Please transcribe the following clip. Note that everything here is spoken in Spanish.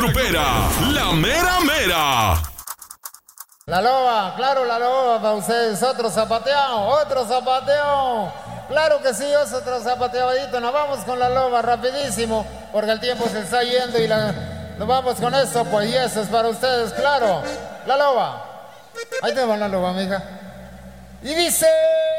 grupera, la mera mera. La loba, claro, la loba para ustedes. Otro zapateado, otro zapateo. Claro que sí, otro zapateadito. Nos vamos con la loba rapidísimo, porque el tiempo se está yendo y nos vamos con esto, pues, y eso es para ustedes, claro. La loba. Ahí te va la loba, mija. Y dice...